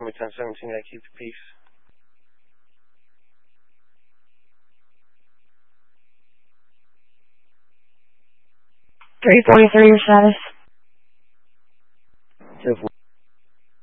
Army 1017, I keep the peace. 343, your status.